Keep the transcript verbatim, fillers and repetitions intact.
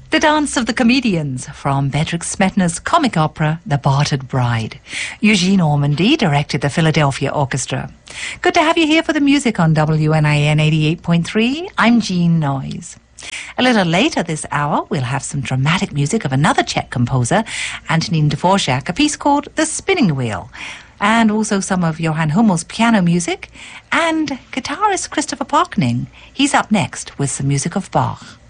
The Dance of the Comedians from Bedřich Smetana's comic opera, The Bartered Bride. Eugene Ormandy directed the Philadelphia Orchestra. Good to have you here for the music on W N I N eighty-eight point three. I'm Jean Noyes. A little later this hour, we'll have some dramatic music of another Czech composer, Antonín Dvořák, a piece called The Spinning Wheel, and also some of Johann Hummel's piano music, and guitarist Christopher Parkning. He's up next with some music of Bach.